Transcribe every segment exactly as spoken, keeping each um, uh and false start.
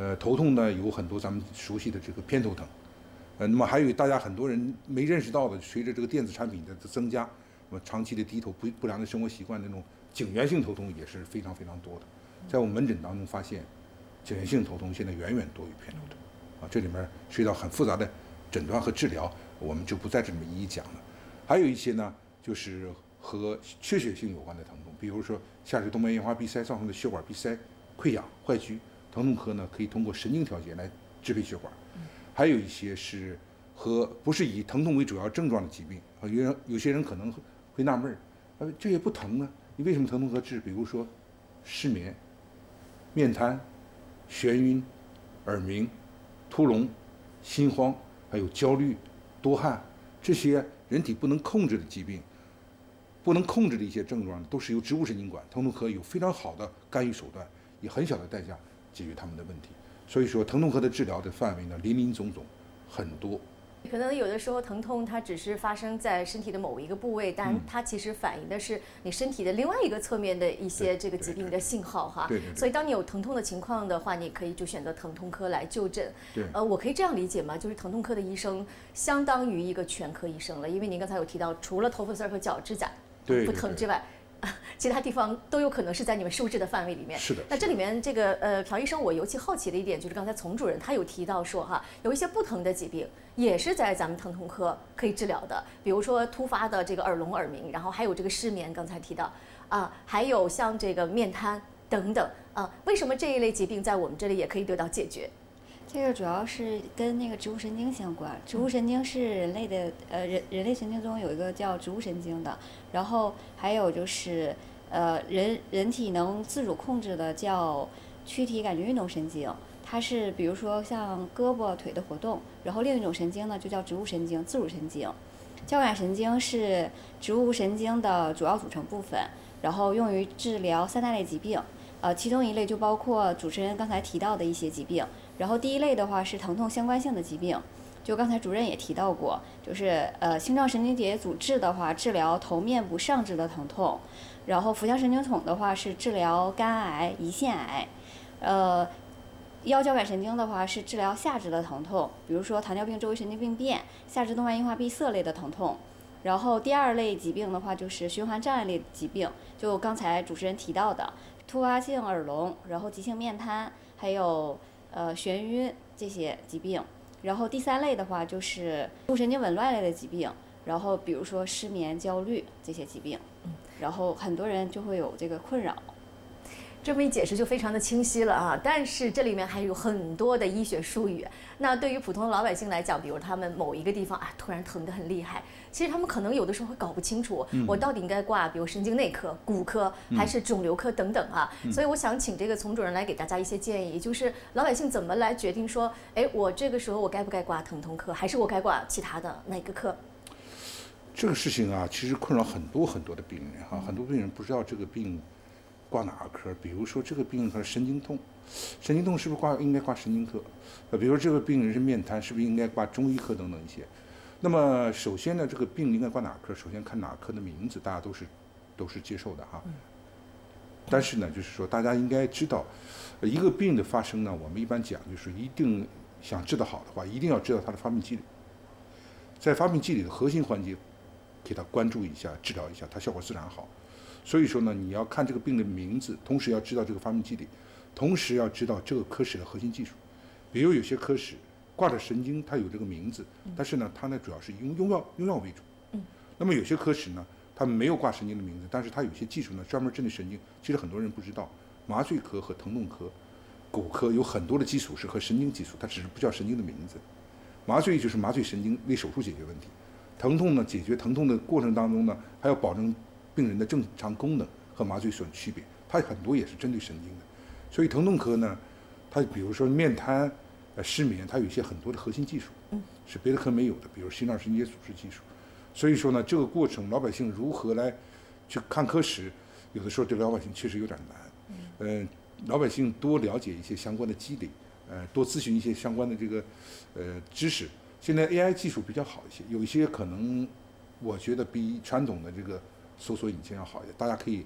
呃，头痛呢有很多咱们熟悉的这个偏头疼，呃，那么还有大家很多人没认识到的，随着这个电子产品的增加，那么长期的低头不不良的生活习惯，那种颈源性头痛也是非常非常多的。在我们门诊当中发现，颈源性头痛现在远远多于偏头痛，啊，这里面涉及到很复杂的诊断和治疗，我们就不在这里面一一讲了。还有一些呢，就是和缺血性有关的疼痛，比如说下肢动脉硬化闭塞造成的血管闭塞、溃疡、坏疽，疼痛科呢可以通过神经调节来支配血管。还有一些是和不是以疼痛为主要症状的疾病，啊，有人有些人可能会纳闷儿，呃，这也不疼啊，你为什么疼痛科治？比如说失眠、面瘫、眩晕、耳鸣、突聋、心慌，还有焦虑、多汗，这些人体不能控制的疾病，不能控制的一些症状，都是由植物神经管。疼痛科有非常好的干预手段，以很小的代价解决他们的问题。所以说，疼痛科的治疗的范围呢，林林总总，很多。 可能有的时候疼痛它只是发生在身体的某一个部位，但它其实反映的是你身体的另外一个侧面的一些这个疾病的信号哈。 对对对。 所以当你有疼痛的情况的话，你可以就选择疼痛科来就诊。 对。 呃，我可以这样理解吗？就是疼痛科的医生相当于一个全科医生了，因为您刚才有提到，除了头发丝和脚指甲不疼之外。其他地方都有可能是在你们收治的范围里面。 是的。 那这里面这个呃，朴医生，我尤其好奇的一点就是刚才丛主任他有提到说哈，有一些不同的疾病也是在咱们疼痛科可以治疗的，比如说突发的这个耳聋耳鸣，然后还有这个失眠，刚才提到啊，还有像这个面瘫等等啊，为什么这一类疾病在我们这里也可以得到解决？ 这个主要是跟那个植物神经相关。植物神经是人类的呃人人类神经中有一个叫植物神经的，然后还有就是呃人人体能自主控制的叫躯体感觉运动神经，它是比如说像胳膊腿的活动。然后另一种神经呢就叫植物神经、自主神经。交感神经是植物神经的主要组成部分，然后用于治疗三大类疾病。呃，其中一类就包括主持人刚才提到的一些疾病。然后第一类的话是疼痛相关性的疾病，就刚才主任也提到过，就是呃星状神经节阻滞的话，治疗头面部上肢的疼痛；然后腹腔神经丛的话是治疗肝癌、胰腺癌；呃，腰交感神经的话是治疗下肢的疼痛，比如说糖尿病周围神经病变、下肢动脉硬化闭塞类的疼痛。然后第二类疾病的话就是循环障碍类疾病，就刚才主持人提到的突发性耳聋，然后急性面瘫，还有呃眩晕这些疾病。然后第三类的话就是植物神经紊乱类的疾病，然后比如说失眠、焦虑这些疾病，然后很多人就会有这个困扰。 这么一解释就非常的清晰了啊！但是这里面还有很多的医学术语。那对于普通的老百姓来讲，比如他们某一个地方啊突然疼得很厉害，其实他们可能有的时候会搞不清楚，嗯、我到底应该挂比如神经内科、骨科还是肿瘤科等等啊。嗯、所以我想请这个丛主任来给大家一些建议，就是老百姓怎么来决定说，哎，我这个时候我该不该挂疼痛科，还是我该挂其他的哪个科？ 这个事情啊，其实困扰很多很多的病人哈、啊，很多病人不知道这个病挂哪个科，比如说这个病它是神经痛，神经痛是不是挂应该挂神经科？呃，比如说这个病人是面瘫，是不是应该挂中医科等等一些？那么首先呢，这个病应该挂哪科？首先看哪科的名字，大家都是都是接受的哈。但是呢，就是说大家应该知道，一个病的发生呢，我们一般讲就是一定想治得好的话，一定要知道它的发病机理，在发病机理的核心环节，给它关注一下，治疗一下，它效果自然好。所以说呢，你要看这个病的名字，同时要知道这个发病机理，同时要知道这个科室的核心技术。比如有些科室挂着神经，它有这个名字，但是呢，它呢主要是以用用药用药为主。嗯。那么有些科室呢，它没有挂神经的名字，但是它有些技术呢专门针对神经。其实很多人不知道，麻醉科和疼痛科、骨科有很多的基础是和神经基础，它只是不叫神经的名字。麻醉就是麻醉神经，为手术解决问题；疼痛呢，解决疼痛的过程当中呢，还要保证病人的正常功能，和麻醉所区别，它很多也是针对神经的。所以疼痛科呢，它比如说面瘫、呃失眠，它有一些很多的核心技术，嗯，是别的科没有的，比如心脏神经节组织技术。所以说呢，这个过程老百姓如何来去看科室，有的时候对老百姓确实有点难。嗯、呃，老百姓多了解一些相关的机理，呃，多咨询一些相关的这个呃知识。现在 A I 技术比较好一些，有一些可能我觉得比传统的这个搜索引擎要好一点，大家可以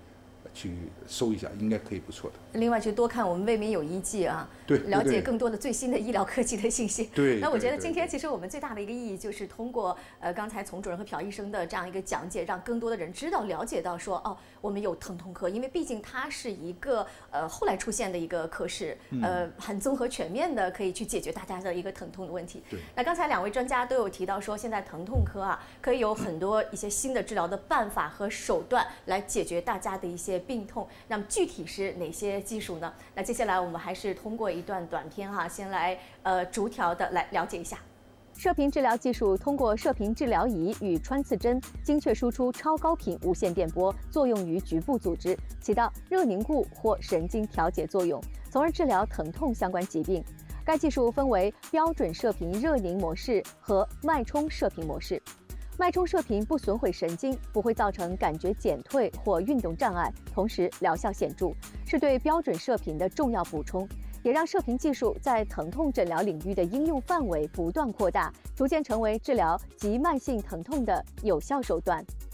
去搜一下，应该可以不错的。 另外，就多看我们为民有医记啊， 对， 了解更多的最新的医疗科技的信息。 对， 那我觉得今天其实我们最大的一个意义就是通过呃刚才丛主任和朴医生的这样一个讲解，让更多的人知道了解到说哦，我们有疼痛科，因为毕竟它是一个呃后来出现的一个科室，呃很综合全面的可以去解决大家的一个疼痛的问题。 对。 那刚才两位专家都有提到说，现在疼痛科啊可以有很多一些新的治疗的办法和手段来解决大家的一些病痛。那么具体是哪些技术呢？那接下来我们还是通过一段短片哈，先来呃逐条的来了解一下。射频治疗技术通过射频治疗仪与穿刺针精确输出超高频无线电波，作用于局部组织，起到热凝固或神经调节作用，从而治疗疼痛相关疾病。该技术分为标准射频热凝模式和脉冲射频模式。脉冲射频不损毁神经，不会造成感觉减退或运动障碍，同时疗效显著，是对标准射频的重要补充，也让射频技术在疼痛诊疗领域的应用范围不断扩大，逐渐成为治疗急慢性疼痛的有效手段。